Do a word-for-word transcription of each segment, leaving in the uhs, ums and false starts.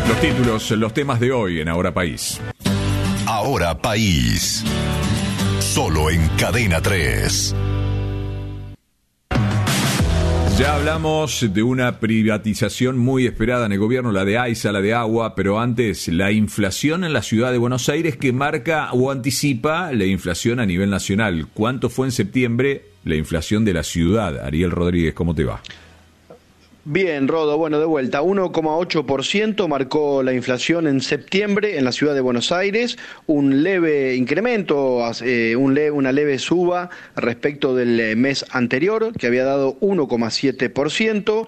Los títulos, los temas de hoy en Ahora País. Ahora País. Solo en Cadena tres. Ya hablamos de una privatización muy esperada en el gobierno, la de AISA, la de agua, pero antes la inflación en la ciudad de Buenos Aires que marca o anticipa la inflación a nivel nacional. ¿Cuánto fue en septiembre la inflación de la ciudad? Ariel Rodríguez, ¿cómo te va? Bien, Rodo, bueno, de vuelta, uno coma ocho por ciento marcó la inflación en septiembre en la ciudad de Buenos Aires, un leve incremento, eh, un leve, una leve suba respecto del mes anterior, que había dado uno coma siete por ciento,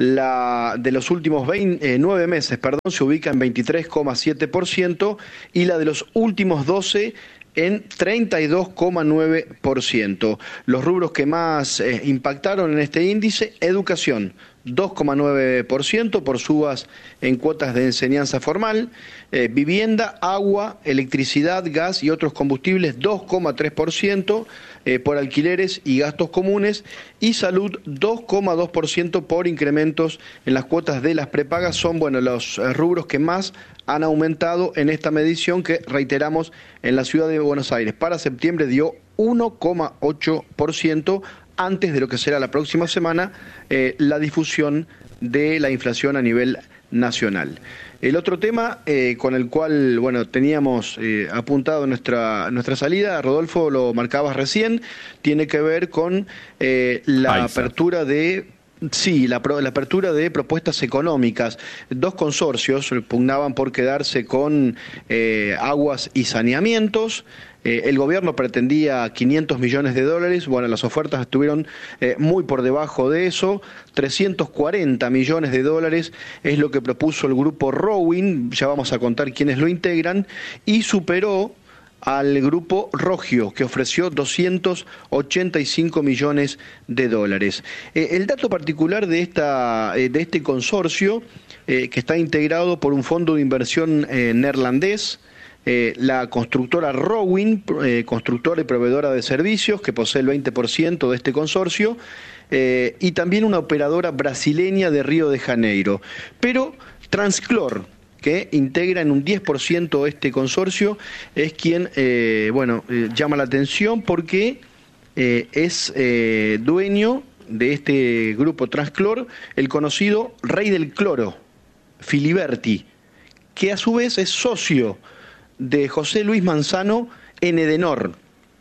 la de los últimos veinte, eh, nueve meses, perdón, se ubica en veintitrés coma siete por ciento y la de los últimos doce en treinta y dos coma nueve por ciento. Los rubros que más eh, impactaron en este índice, educación, dos coma nueve por ciento por subas en cuotas de enseñanza formal, eh, vivienda, agua, electricidad, gas y otros combustibles, dos coma tres por ciento eh, por alquileres y gastos comunes, y salud, dos coma dos por ciento por incrementos en las cuotas de las prepagas. Son, bueno, los eh, rubros que más han aumentado en esta medición que, reiteramos, en la ciudad de Buenos Aires para septiembre dio uno coma ocho por ciento, antes de lo que será la próxima semana eh, la difusión de la inflación a nivel nacional. El otro tema eh, con el cual, bueno, teníamos eh, apuntado nuestra nuestra salida, Rodolfo, lo marcabas recién, tiene que ver con eh, la AISA. apertura de... Sí, la, la apertura de propuestas económicas. Dos consorcios pugnaban por quedarse con eh, aguas y saneamientos. Eh, el gobierno pretendía quinientos millones de dólares, bueno, las ofertas estuvieron eh, muy por debajo de eso, trescientos cuarenta millones de dólares es lo que propuso el grupo Rowing, ya vamos a contar quiénes lo integran, y superó al grupo Rogio, que ofreció doscientos ochenta y cinco millones de dólares. Eh, el dato particular de, esta, eh, de este consorcio, eh, que está integrado por un fondo de inversión eh, neerlandés, Eh, la constructora Rowing, eh, constructora y proveedora de servicios, que posee el veinte por ciento de este consorcio, eh, y también una operadora brasileña de Río de Janeiro. Pero Transclor, que integra en un diez por ciento este consorcio, es quien, eh, bueno, eh, llama la atención porque eh, es eh, dueño de este grupo Transclor, el conocido rey del cloro, Filiberti, que a su vez es socio de José Luis Manzano en Edenor,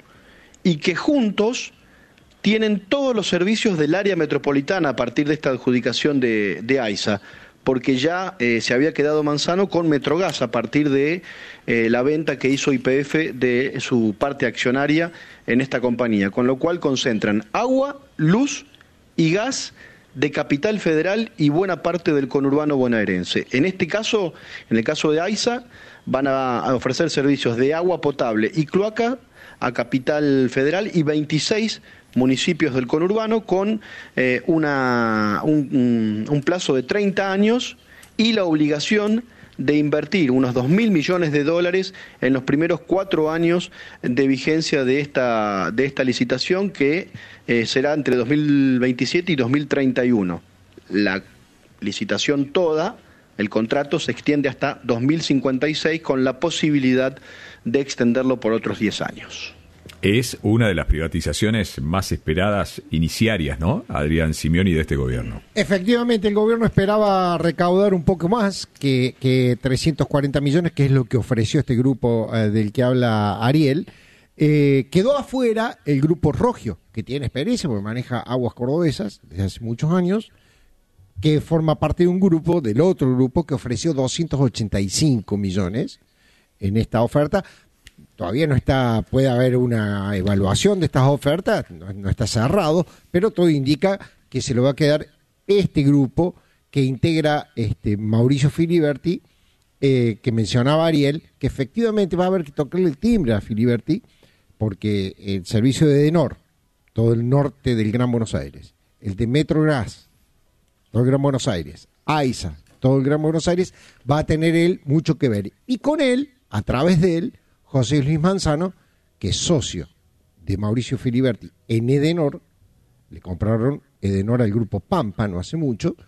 y que juntos tienen todos los servicios del área metropolitana a partir de esta adjudicación de, de AISA, porque ya eh, se había quedado Manzano con Metrogas a partir de eh, la venta que hizo Y P F de su parte accionaria en esta compañía, con lo cual concentran agua, luz y gas de Capital Federal y buena parte del conurbano bonaerense. En este caso, en el caso de AISA, van a ofrecer servicios de agua potable y cloaca a Capital Federal y veintiséis municipios del conurbano con eh, una, un, un plazo de treinta años y la obligación de invertir unos dos mil millones de dólares en los primeros cuatro años de vigencia de esta, de esta licitación, que eh, será entre dos mil veintisiete y dos mil treinta y uno. La licitación toda, el contrato se extiende hasta dos mil cincuenta y seis con la posibilidad de extenderlo por otros diez años. Es una de las privatizaciones más esperadas iniciarias, ¿no? Adrián Simioni, de este gobierno. Efectivamente, el gobierno esperaba recaudar un poco más que, que trescientos cuarenta millones, que es lo que ofreció este grupo eh, del que habla Ariel. Eh, quedó afuera el grupo Rogio, que tiene experiencia porque maneja aguas cordobesas desde hace muchos años, que forma parte de un grupo, del otro grupo, que ofreció doscientos ochenta y cinco millones en esta oferta. Todavía no está, puede haber una evaluación de estas ofertas, no, no está cerrado, pero todo indica que se lo va a quedar este grupo que integra este Mauricio Filiberti, eh, que mencionaba Ariel, que efectivamente va a haber que tocarle el timbre a Filiberti, porque el servicio de Edenor, todo el norte del Gran Buenos Aires, el de Metrogas, todo el Gran Buenos Aires, AISA, todo el Gran Buenos Aires, va a tener él mucho que ver. Y con él, a través de él, José Luis Manzano, que es socio de Mauricio Filiberti en Edenor, le compraron Edenor al grupo Pampa no hace mucho,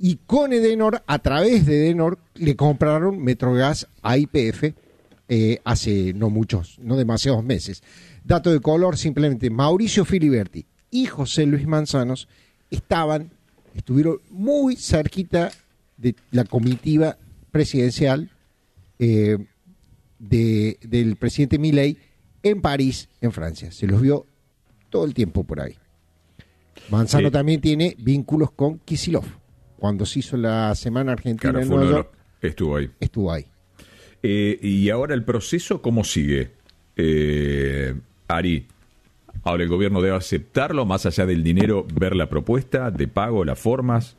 y con Edenor, a través de Edenor, le compraron Metrogas a Y P F eh, hace no muchos, no demasiados meses. Dato de color, simplemente Mauricio Filiberti y José Luis Manzanos estaban, estuvieron muy cerquita de la comitiva presidencial eh, de, del presidente Milei en París, en Francia. Se los vio todo el tiempo por ahí. Manzano eh, también tiene vínculos con Kicillof. Cuando se hizo la Semana Argentina claro, en Nueva York, estuvo ahí. Estuvo ahí. Eh, y ahora el proceso, ¿cómo sigue? Eh, Ari, ahora el gobierno debe aceptarlo, más allá del dinero, ver la propuesta de pago, las formas.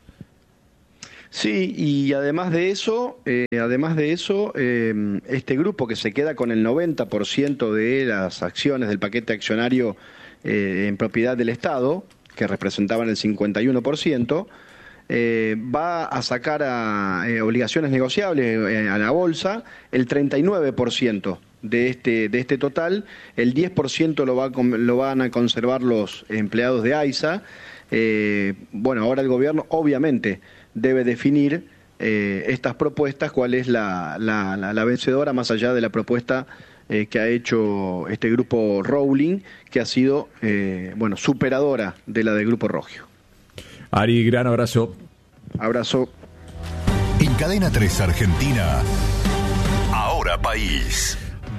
Sí, y además de eso, eh, además de eso, eh, este grupo que se queda con el noventa por ciento de las acciones del paquete accionario eh, en propiedad del Estado, que representaban el cincuenta y uno por ciento, eh, va a sacar a eh, obligaciones negociables eh, a la bolsa el treinta y nueve por ciento de este de este total, el diez por ciento lo va a, lo van a conservar los empleados de AISA. Eh, bueno, ahora el gobierno obviamente debe definir eh, estas propuestas, cuál es la, la, la, la vencedora, más allá de la propuesta eh, que ha hecho este grupo Rowling, que ha sido eh, bueno, superadora de la del grupo Rogio. Ari, gran abrazo. Abrazo. En Cadena tres Argentina, Ahora País.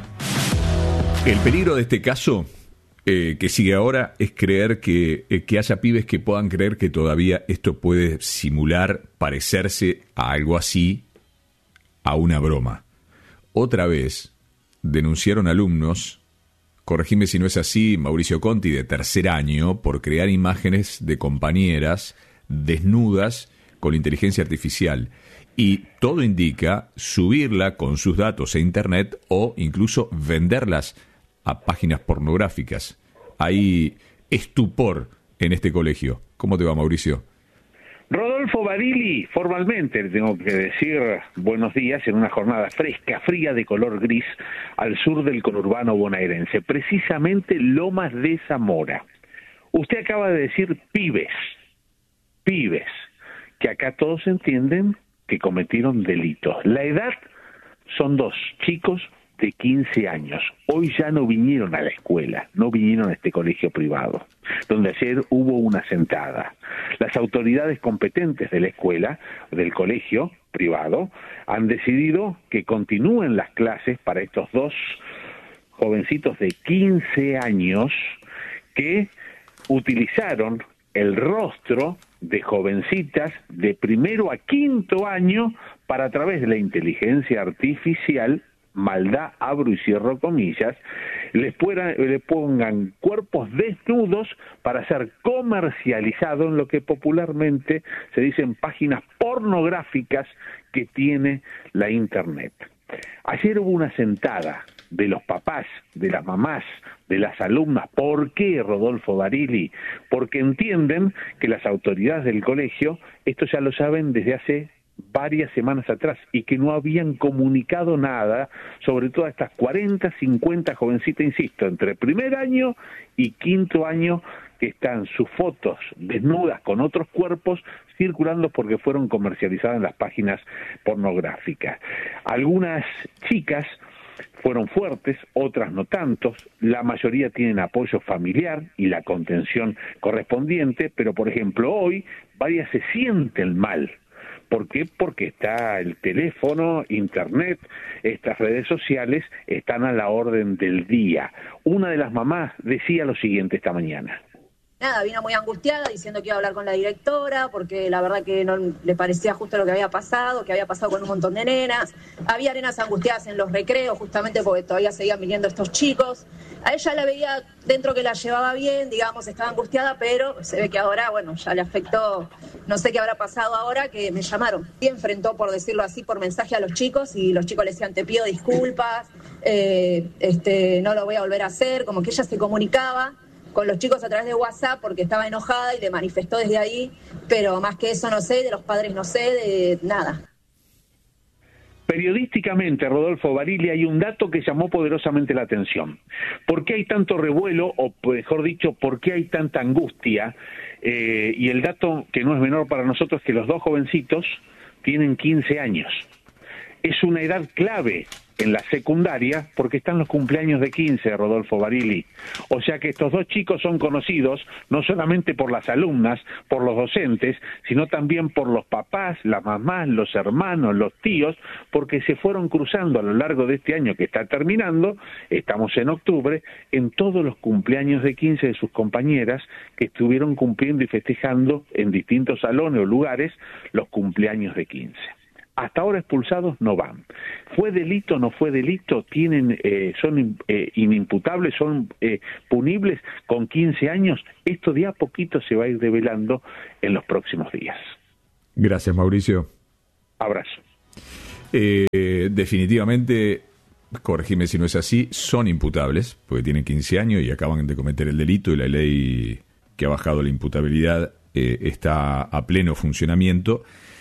El peligro de este caso eh, que sigue ahora es creer que, eh, que haya pibes que puedan creer que todavía esto puede simular, parecerse a algo así, a una broma. Otra vez denunciaron alumnos, corregime si no es así, Mauricio Conti, de tercer año, por crear imágenes de compañeras desnudas con inteligencia artificial. Y todo indica subirla con sus datos a internet o incluso venderlas a páginas pornográficas. Hay estupor en este colegio. ¿Cómo te va, Mauricio? Rodolfo Barili, formalmente le tengo que decir buenos días en una jornada fresca, fría de color gris al sur del conurbano bonaerense, precisamente Lomas de Zamora. Usted acaba de decir pibes, pibes, que acá todos entienden que cometieron delitos. La edad son dos chicos de quince años. Hoy ya no vinieron a la escuela, no vinieron a este colegio privado, donde ayer hubo una sentada. Las autoridades competentes de la escuela, del colegio privado, han decidido que continúen las clases para estos dos jovencitos de quince años que utilizaron el rostro de jovencitas de primero a quinto año para, a través de la inteligencia artificial, maldad, abro y cierro comillas, les, puedan, les pongan cuerpos desnudos para ser comercializado en lo que popularmente se dicen páginas pornográficas que tiene la internet. Ayer hubo una sentada de los papás, de las mamás, de las alumnas. ¿Por qué, Rodolfo Barili? Porque entienden que las autoridades del colegio, esto ya lo saben desde hace varias semanas atrás, y que no habían comunicado nada sobre todas estas cuarenta, cincuenta jovencitas, insisto, entre primer año y quinto año, que están sus fotos desnudas con otros cuerpos circulando porque fueron comercializadas en las páginas pornográficas. Algunas chicas fueron fuertes, otras no tantos, la mayoría tienen apoyo familiar y la contención correspondiente, pero por ejemplo hoy varias se sienten mal. ¿Por qué? Porque está el teléfono, internet, estas redes sociales están a la orden del día. Una de las mamás decía lo siguiente esta mañana. Nada, vino muy angustiada diciendo que iba a hablar con la directora porque la verdad que no le parecía justo lo que había pasado, que había pasado con un montón de nenas. Había nenas angustiadas en los recreos justamente porque todavía seguían viniendo estos chicos. A ella la veía dentro que la llevaba bien, digamos, estaba angustiada, pero se ve que ahora, bueno, ya le afectó, no sé qué habrá pasado ahora, que me llamaron. Y enfrentó, por decirlo así, por mensaje a los chicos y los chicos le decían, te pido disculpas, eh, este, no lo voy a volver a hacer, como que ella se comunicaba con los chicos a través de WhatsApp porque estaba enojada y le manifestó desde ahí, pero más que eso no sé, de los padres no sé, de nada. Periodísticamente, Rodolfo Barili, hay un dato que llamó poderosamente la atención. ¿Por qué hay tanto revuelo, o mejor dicho, por qué hay tanta angustia? Eh, y el dato que no es menor para nosotros es que los dos jovencitos tienen quince años. Es una edad clave en la secundaria porque están los cumpleaños de quince, Rodolfo Barili. O sea que estos dos chicos son conocidos no solamente por las alumnas, por los docentes, sino también por los papás, las mamás, los hermanos, los tíos, porque se fueron cruzando a lo largo de este año que está terminando, estamos en octubre, en todos los cumpleaños de quince de sus compañeras que estuvieron cumpliendo y festejando en distintos salones o lugares los cumpleaños de quince. Hasta ahora expulsados no van. ¿Fue delito o no fue delito? ¿Tienen, eh, son eh, inimputables, son eh, punibles con quince años? Esto de a poquito se va a ir develando en los próximos días. Gracias, Mauricio. Abrazo. Eh, definitivamente, corregime si no es así, son imputables, porque tienen quince años y acaban de cometer el delito y la ley que ha bajado la imputabilidad eh, está a pleno funcionamiento.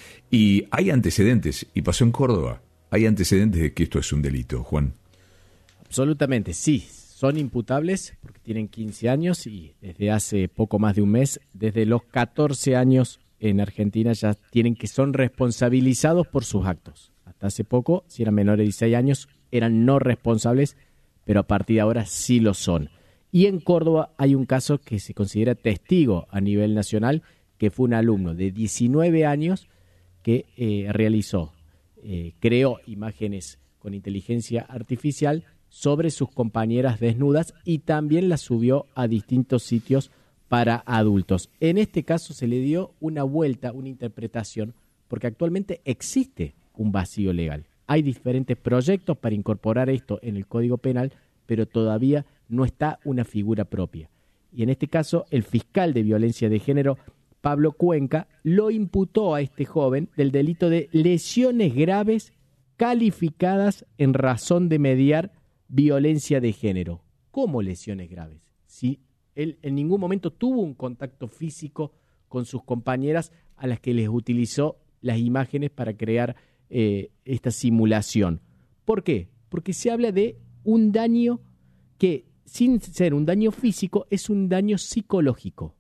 Y hay antecedentes, y pasó en Córdoba, hay antecedentes de que esto es un delito, Juan. Absolutamente, sí, son imputables porque tienen quince años y desde hace poco más de un mes, desde los catorce años en Argentina ya tienen que son responsabilizados por sus actos. Hasta hace poco, si eran menores de dieciséis años, eran no responsables, pero a partir de ahora sí lo son. Y en Córdoba hay un caso que se considera testigo a nivel nacional, que fue un alumno de diecinueve años que eh, realizó, eh, creó imágenes con inteligencia artificial sobre sus compañeras desnudas y también las subió a distintos sitios para adultos. En este caso se le dio una vuelta, una interpretación, porque actualmente existe un vacío legal. Hay diferentes proyectos para incorporar esto en el Código Penal, pero todavía no está una figura propia. Y en este caso, el fiscal de violencia de género, Pablo Cuenca, lo imputó a este joven del delito de lesiones graves calificadas en razón de mediar violencia de género. ¿Cómo lesiones graves? Si él en ningún momento tuvo un contacto físico con sus compañeras a las que les utilizó las imágenes para crear eh, esta simulación. ¿Por qué? Porque se habla de un daño que, sin ser un daño físico, es un daño psicológico.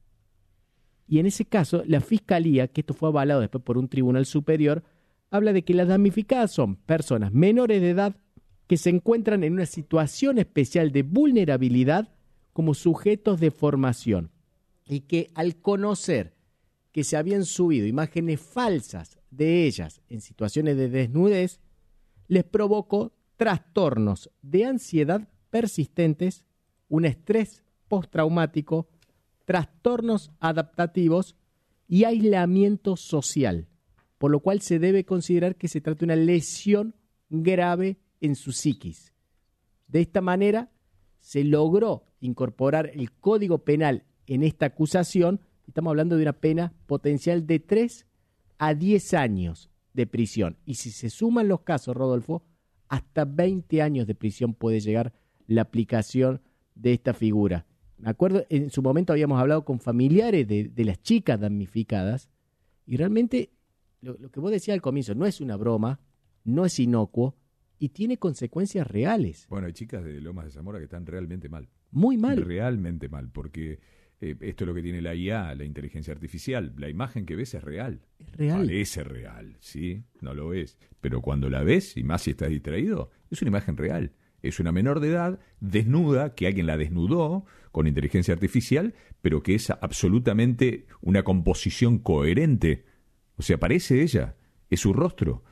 Y en ese caso, la Fiscalía, que esto fue avalado después por un tribunal superior, habla de que las damnificadas son personas menores de edad que se encuentran en una situación especial de vulnerabilidad como sujetos de formación y que al conocer que se habían subido imágenes falsas de ellas en situaciones de desnudez, les provocó trastornos de ansiedad persistentes, un estrés postraumático, trastornos adaptativos y aislamiento social, por lo cual se debe considerar que se trata de una lesión grave en su psiquis. De esta manera se logró incorporar el Código Penal en esta acusación. Estamos hablando de una pena potencial de tres a diez años de prisión. Y si se suman los casos, Rodolfo, hasta veinte años de prisión puede llegar la aplicación de esta figura. Me acuerdo, en su momento habíamos hablado con familiares de, de las chicas damnificadas y realmente lo, lo que vos decías al comienzo no es una broma, no es inocuo y tiene consecuencias reales. Bueno, hay chicas de Lomas de Zamora que están realmente mal. Muy mal. Realmente mal, porque eh, esto es lo que tiene la I A, la inteligencia artificial. La imagen que ves es real. Es real. Parece real, sí, no lo es. Pero cuando la ves, y más si estás distraído, es una imagen real. Es una menor de edad, desnuda, que alguien la desnudó con inteligencia artificial, pero que es absolutamente una composición coherente. O sea, parece ella, es su rostro.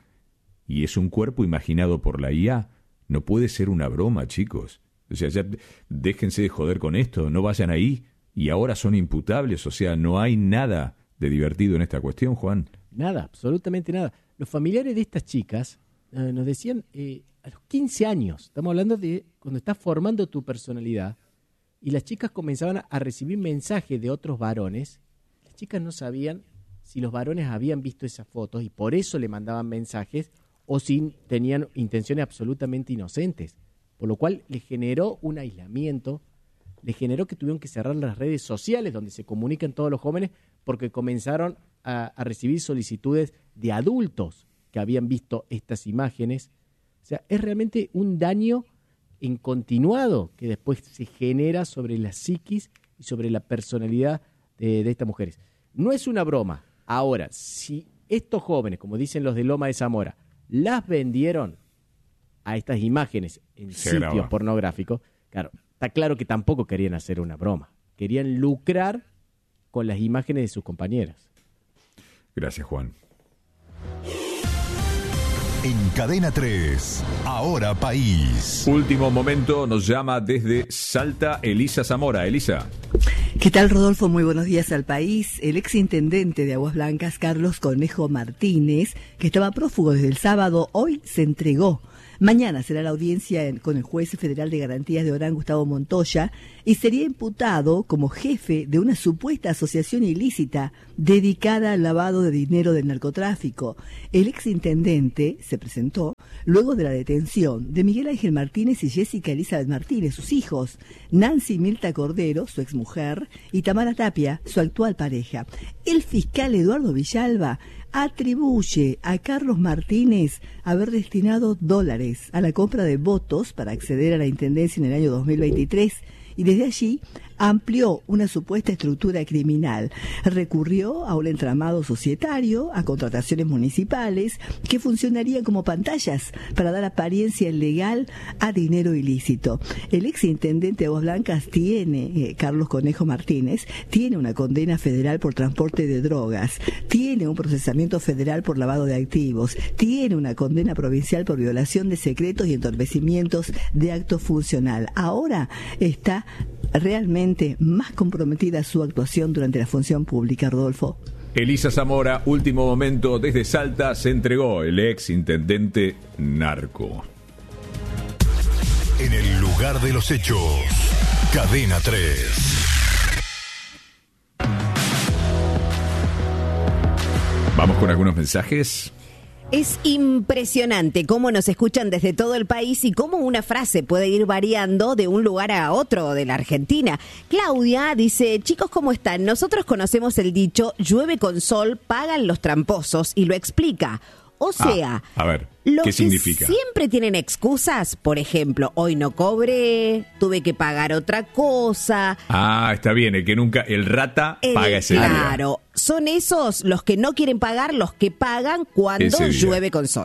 Y es un cuerpo imaginado por la I A. No puede ser una broma, chicos. O sea, ya déjense de joder con esto, no vayan ahí. Y ahora son imputables, o sea, no hay nada de divertido en esta cuestión, Juan. Nada, absolutamente nada. Los familiares de estas chicas eh, nos decían... Eh, a los quince años, estamos hablando de cuando estás formando tu personalidad, y las chicas comenzaban a recibir mensajes de otros varones. Las chicas no sabían si los varones habían visto esas fotos y por eso le mandaban mensajes o si tenían intenciones absolutamente inocentes, por lo cual les generó un aislamiento, les generó que tuvieron que cerrar las redes sociales donde se comunican todos los jóvenes porque comenzaron a, a recibir solicitudes de adultos que habían visto estas imágenes. O sea, es realmente un daño en continuado que después se genera sobre la psiquis y sobre la personalidad de, de estas mujeres. No es una broma. Ahora, si estos jóvenes, como dicen los de Loma de Zamora, las vendieron a estas imágenes en Se sitios graba. pornográficos, claro, está claro que tampoco querían hacer una broma. Querían lucrar con las imágenes de sus compañeras. Gracias, Juan. En Cadena tres, Ahora País. Último momento, nos llama desde Salta Elisa Zamora. Elisa. ¿Qué tal, Rodolfo? Muy buenos días al país. El exintendente de Aguas Blancas, Carlos Conejo Martínez, que estaba prófugo desde el sábado, hoy se entregó. Mañana será la audiencia en, con el juez federal de garantías de Orán, Gustavo Montoya, y sería imputado como jefe de una supuesta asociación ilícita dedicada al lavado de dinero del narcotráfico. El exintendente se presentó luego de la detención de Miguel Ángel Martínez y Jessica Elizabeth Martínez, sus hijos, Nancy Milta Cordero, su exmujer, y Tamara Tapia, su actual pareja. El fiscal Eduardo Villalba atribuye a Carlos Martínez haber destinado dólares a la compra de votos para acceder a la intendencia en el año dos mil veintitrés y desde allí amplió una supuesta estructura criminal. Recurrió a un entramado societario, a contrataciones municipales que funcionarían como pantallas para dar apariencia legal a dinero ilícito. El exintendente de Aguas Blancas tiene, eh, Carlos Conejo Martínez, tiene una condena federal por transporte de drogas, tiene un procesamiento federal por lavado de activos, tiene una condena provincial por violación de secretos y entorpecimientos de acto funcional. Ahora está realmente más comprometida su actuación durante la función pública, Rodolfo. Elisa Zamora, último momento, desde Salta se entregó el ex intendente narco. En el lugar de los hechos, Cadena tres. Vamos con algunos mensajes. Es impresionante cómo nos escuchan desde todo el país y cómo una frase puede ir variando de un lugar a otro de la Argentina. Claudia dice, chicos, ¿cómo están? Nosotros conocemos el dicho, llueve con sol, pagan los tramposos, y lo explica. O sea, Ah, a ver, los ¿qué que significa? siempre tienen excusas, por ejemplo, hoy no cobré, tuve que pagar otra cosa. Ah, está bien, el que nunca, el rata El- paga ese día. claro, son esos los que no quieren pagar, los que pagan cuando Ese día. llueve con sol.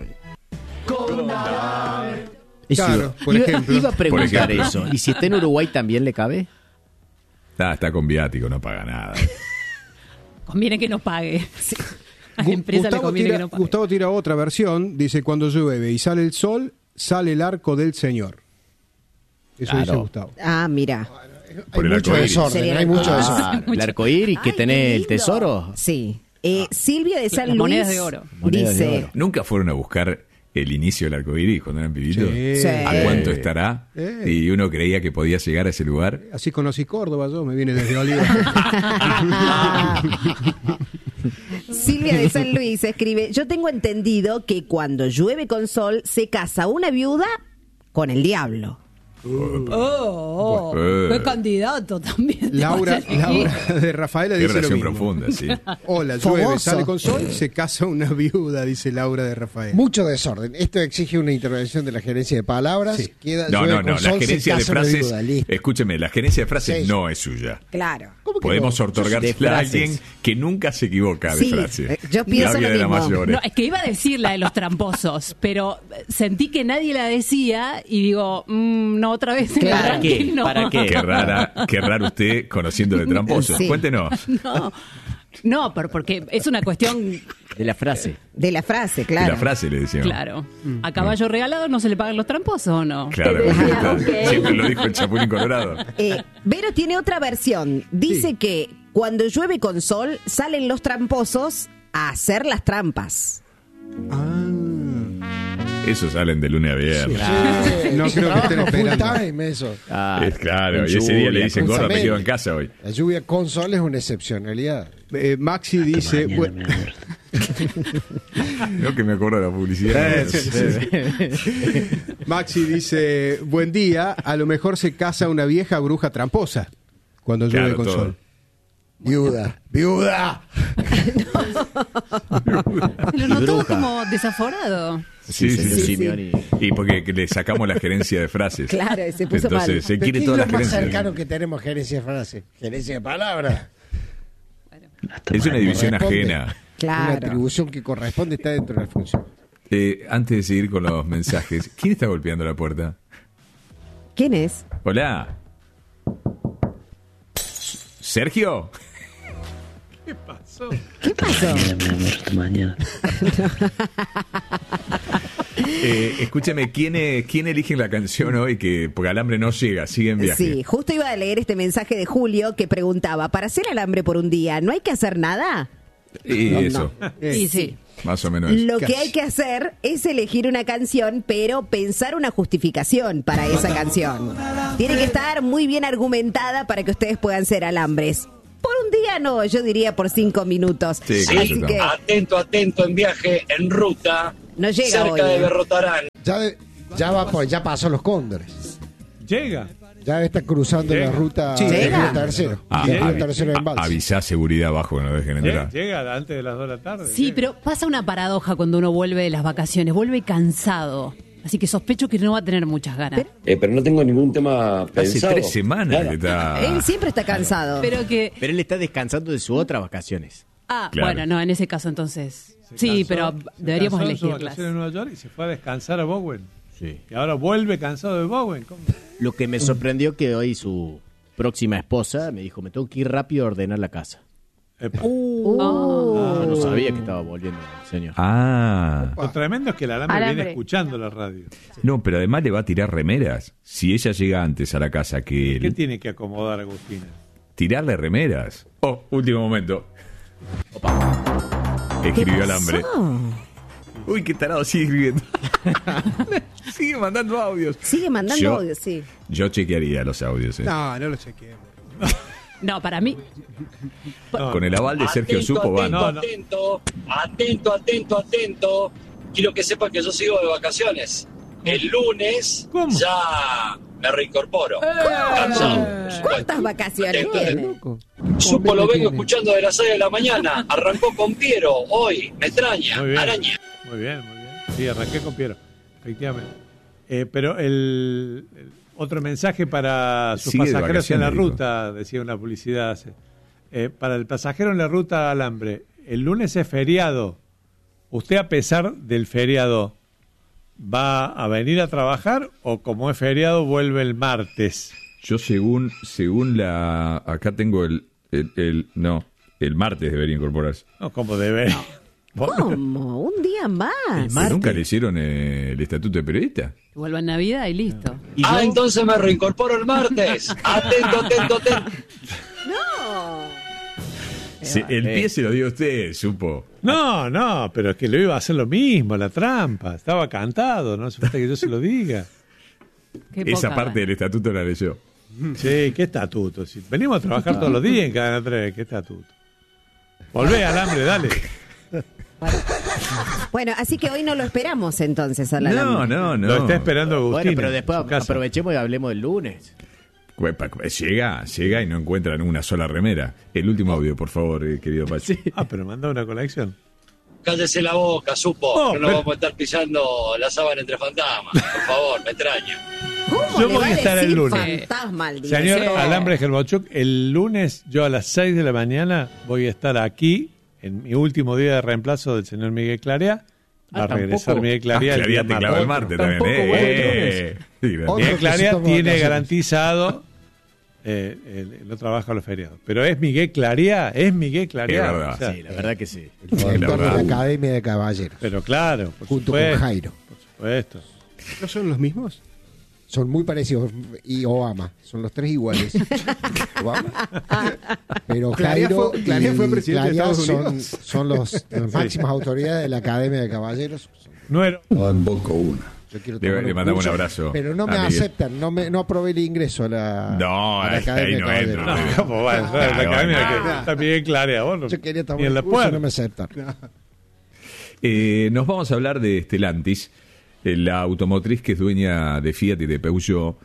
Eso Claro, iba- por iba, ejemplo. iba a preguntar Por ejemplo. eso. ¿Y si está en Uruguay también le cabe? Ah, está con viático, no paga nada. Conviene que no pague. A la Gu- empresa le Gustavo, conviene tira, que no pague. Gustavo tira otra versión, dice, cuando llueve y sale el sol, sale el arco del Señor. Eso Claro. dice Gustavo. Ah, mira. Por Hay el mucho arcoíris. desorden, Sería hay la- mucho Ah. desorden. El arcoíris que Ay, tenés qué el lindo. tesoro. Sí. Eh, Silvia de San Las Luis monedas de oro. Monedas de dice, oro. ¿Nunca fueron a buscar el inicio del arcoíris cuando eran pibitos? Sí. Sí. ¿A cuánto estará? Eh. Y uno creía que podía llegar a ese lugar. Así conocí Córdoba yo, me viene desde Oliva. Silvia de San Luis escribe, yo tengo entendido que cuando llueve con sol se casa una viuda con el diablo. Oh, Bueno. qué candidato también. Laura, Sí. Laura de Rafaela Qué dice lo relación mismo. profunda, sí. Hola, llueve, Fogoso. sale con sol, se casa una viuda, dice Laura de Rafaela. Mucho desorden. Esto exige una intervención de la gerencia de palabras. Sí. Queda, No, llueve no, con no, la sol, se gerencia de casa una frases, viuda, listo. escúcheme, la gerencia de frases Sí. no es suya. Claro. ¿Cómo que Podemos no? otorgársela De a frases. alguien que nunca se equivoca de Sí, frase. eh, yo pienso Claudia lo de la mismo. Mayore. No, es que iba a decir la de los tramposos, pero sentí que nadie la decía y digo, mm, no, otra vez. en el ¿Para ranking, qué? no. ¿Para qué? Qué rara, qué raro usted conociendo de tramposos. Sí. Cuéntenos. No, no, pero porque es una cuestión, De la frase. De la frase, De claro. la frase le decíamos. claro. ¿A caballo regalado no se le pagan los tramposos o no? Claro, Ah, porque ok. siempre lo dijo el Chapulín Colorado. Eh, Vero tiene otra versión. Dice que cuando llueve con sol salen los tramposos a hacer las trampas. Esos salen de lunes a viernes. No creo que estén Trabajo full esperando. time, eso. Ah, Es claro, en y ese día le lluvia, dicen, con- gordo, me Justamente. quedo en casa hoy. La lluvia con sol es una excepcionalidad. Eh, Maxi dice, bu- No que me acuerdo de la publicidad. Maxi dice, buen día, a lo mejor se casa una vieja bruja tramposa cuando llueve Claro, con todo. sol. Viuda, viuda. Lo notó como desaforado. Sí, sí, sí. sí, sí. Y porque le sacamos la gerencia de frases. Claro, se puso Entonces, mal. se ¿Qué quiere es toda lo la más gerencia. cercano que tenemos gerencia de frase? Gerencia de palabras. Es una división Corresponde. ajena. Una Claro. atribución que corresponde está dentro de la función. Eh, antes de seguir con los mensajes, ¿quién está golpeando la puerta? ¿Quién es? Hola. ¿Sergio? ¿Qué pasó? ¿Qué pasó? Mañana. Eh, escúchame, ¿quién, es- ¿quién elige la canción hoy? Que porque Alambre no llega, sigue en viaje. Sí, justo iba a leer este mensaje de Julio que preguntaba, para hacer alambre por un día, ¿no hay que hacer nada? Y No, eso, Y sí. más o menos. eso. Lo que hay que hacer es elegir una canción, pero pensar una justificación para esa canción. Tiene que estar muy bien argumentada para que ustedes puedan ser alambres. Por un día no, yo diría por cinco minutos. Sí, claro, Así yo que Atento, atento en viaje, en ruta, no llega cerca hoy. de ¿eh? Berrotarán. Ya, de- ya va, pues ya pasó los cóndores. Llega. Ya está cruzando Llega. la ruta Sí. del Llega. Río Tercero. Ah, del Río avi- Tercero en a- Balsa. avisá seguridad abajo, que no dejen Llega, entrar. llega antes de las dos de la tarde. Sí, llega. pero pasa una paradoja cuando uno vuelve de las vacaciones, vuelve cansado. Así que sospecho que no va a tener muchas ganas. Pero- Eh, pero no tengo ningún tema Hace pensado. tres semanas Nada. que está... Él siempre está cansado. Pero que... Pero él está descansando de sus otras vacaciones. Ah, Claro. bueno, no, en ese caso entonces... Se Sí, cansó- pero se deberíamos cansó en su elegirlas. vacación en Nueva York y se fue a descansar a Bowen. Sí. Y ahora vuelve cansado de Bowen. ¿Cómo? Lo que me sorprendió que hoy su próxima esposa me dijo, me tengo que ir rápido a ordenar la casa. Epa. Uh. Oh. Yo no sabía que estaba volviendo el señor. Ah, Lo tremendo es que el alambre, Alambre. viene escuchando la radio. no, pero además le va a tirar remeras. Si ella llega antes a la casa que ¿Qué él, tiene que acomodar Agustina? tirarle remeras. Oh, último momento. Escribió Alambre. Uy, qué tarado, sigue escribiendo. Sigue mandando audios. Sigue mandando Yo- audio, sí. Yo chequearía los audios. eh. No, no lo chequeemos. No, para mí... Con el aval de Sergio Atento, Supo van. atento, No, no. atento, atento, atento, atento. Quiero que sepan que yo sigo de vacaciones. El lunes ¿Cómo? ya me reincorporo. Cansado, por supuesto. ¿Cuántas vacaciones Atento, tiene? Supo lo vengo escuchando de las seis de la mañana. Arrancó con Piero hoy. Me extraña. Muy bien. Araña. Muy bien, muy bien. Sí, arranqué con Piero, efectivamente. Eh, pero el, el otro mensaje para sus Sigue de pasajeros en la vacaciones, ruta, decía una publicidad hace. Eh, para el pasajero en la ruta Alambre, el lunes es feriado. ¿Usted, a pesar del feriado, va a venir a trabajar o como es feriado vuelve el martes? Yo según según la... Acá tengo el... el, el- no, el martes debería incorporarse. No, como debe. ¿Cómo? ¿Un día más? ¿Pero nunca le hicieron eh, el estatuto de periodista? Que vuelva en Navidad y listo. Y Ah, yo- entonces me reincorporo el martes. Atento, atento, atento. No. Sí, el pie se lo dio usted, supo. No, no, pero es que lo iba a hacer lo mismo, la trampa. Estaba cantado, no hace falta que yo se lo diga. Qué Esa poca parte del estatuto la leyó. Sí, qué estatuto. Si venimos a trabajar todos los días en Cadena tres, qué estatuto. Volvé, Alambre, dale. Bueno, así que hoy no lo esperamos entonces a la No, Alambre. no, no. Lo está esperando Agustín. Bueno, pero después en su casa. aprovechemos y hablemos del lunes. Cuepa, cuepa, Llega, llega y no encuentran una sola remera. El último audio, por favor, eh, querido Pachi. Ah, pero mandó una colección. Cállese la boca, Supo. Oh, no nos pero- vamos a estar pisando la sábana entre fantasmas. Por favor, me extraña. ¿Cómo Yo le voy va a estar el decir lunes. fantasma al Señor director? Alambre Gerbochuk, el lunes yo a las seis de la mañana voy a estar aquí en mi último día de reemplazo del señor Miguel Clarea. Va Ah, a regresar tampoco. Miguel Clarea Ah, el día Clarea te clava el martes. martes también. Tampoco Eh, vuelve el eh, sí, gracias. Otro Miguel que Clarea se toma tiene vacaciones. garantizado eh, el, no trabaja los feriados. Pero es Miguel Clarea, es Miguel Clarea. Es verdad. o sea, Sí, la verdad que sí. El director de la verdad. Academia de Caballeros. pero claro, por Junto supuesto, con Jairo. por supuesto. ¿No son los mismos? Son muy parecidos. Y Obama. Son los tres iguales. Obama. Pero Clarea Jairo fue- Clarea y fue presidente de Clarea Estados son, Unidos. son los, las máximas autoridades de la Academia de Caballeros. No era- Yo quiero Le- tomar le un mandamos curso, un abrazo Pero no a me Miguel. aceptan. No, me, no aprobé el ingreso a la, No, a la ahí Academia de no Caballeros. entro. No, ¿cómo va a entrar en la Claro, academia no. que está Miguel Clarea? Vos no- Yo quería tomar ni en el la curso y puerta. no me aceptan. Eh, nos vamos a hablar de Stellantis, eh, la automotriz que es dueña de Fiat y de Peugeot,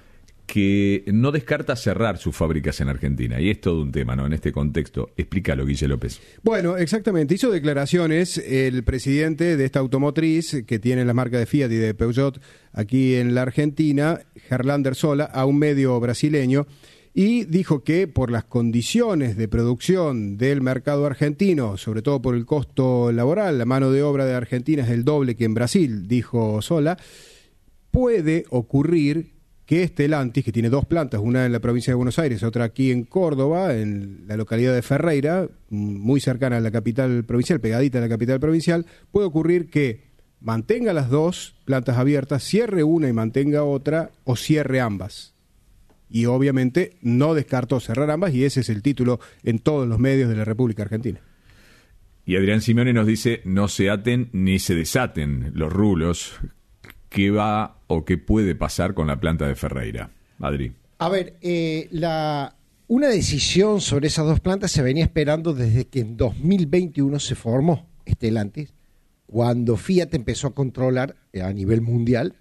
que no descarta cerrar sus fábricas en Argentina. Y es todo un tema, ¿no? En este contexto. Explícalo, Guille López. Bueno, exactamente. Hizo declaraciones el presidente de esta automotriz que tiene la marca de Fiat y de Peugeot aquí en la Argentina, Gerlander Sola, a un medio brasileño, y dijo que por las condiciones de producción del mercado argentino, sobre todo por el costo laboral, la mano de obra de Argentina es el doble que en Brasil, dijo Sola, puede ocurrir que Stellantis, que tiene dos plantas, una en la provincia de Buenos Aires, otra aquí en Córdoba, en la localidad de Ferreira, muy cercana a la capital provincial, pegadita a la capital provincial, puede ocurrir que mantenga las dos plantas abiertas, cierre una y mantenga otra, o cierre ambas. Y obviamente no descartó cerrar ambas, y ese es el título en todos los medios de la República Argentina. Y Adrián Simeone nos dice, no se aten ni se desaten los rulos. ¿Qué va o qué puede pasar con la planta de Ferreira? Adri. A ver, eh, la, una decisión sobre esas dos plantas se venía esperando desde que en dos mil veintiuno se formó Stellantis, cuando Fiat empezó a controlar a nivel mundial